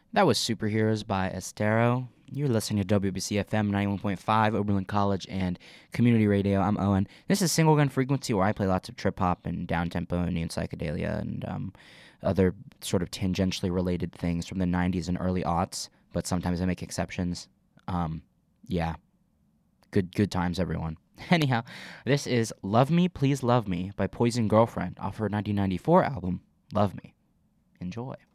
That was Superheroes by Estero. You're listening to WBC FM 91.5, Oberlin College and Community Radio. I'm Owen. This is Single Gun Frequency, where I play lots of trip hop and downtempo and neon psychedelia and other sort of tangentially related things from the 90s and early aughts, but sometimes I make exceptions. Yeah, good times, everyone. Anyhow, this is Love Me, Please Love Me by Poison Girlfriend off her 1994 album, Love Me. Enjoy.